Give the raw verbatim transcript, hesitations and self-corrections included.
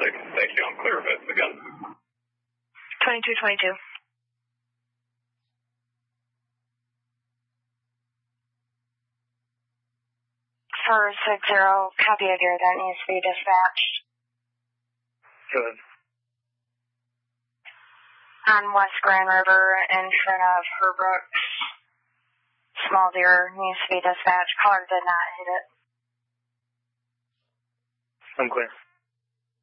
six. Thank you. I'm clear of it again. twenty-two twenty-two. For six zero, copy of your that needs to be dispatched. Good. On West Grand River in front of Herbrooks. Small deer needs to be dispatched. Caller did not hit it. I'm clear.